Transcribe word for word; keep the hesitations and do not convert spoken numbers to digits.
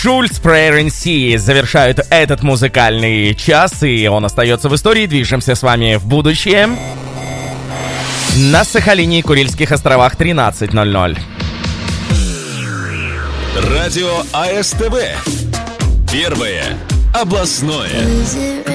Schulz, Prayer in Sea завершают этот музыкальный час, и он остается в истории. Движемся с вами в будущее. На Сахалине и Курильских островах тринадцать ноль ноль. Радио АСТВ. Первое областное.